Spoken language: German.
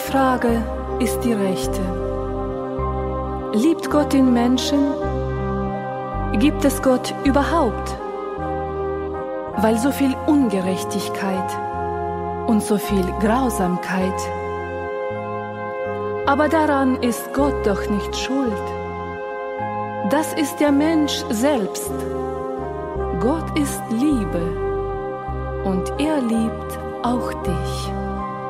Frage ist die rechte. Liebt Gott den Menschen? Gibt es Gott überhaupt? Weil so viel Ungerechtigkeit und so viel Grausamkeit. Aber daran ist Gott doch nicht schuld. Das ist der Mensch selbst. Gott ist Liebe und er liebt auch dich.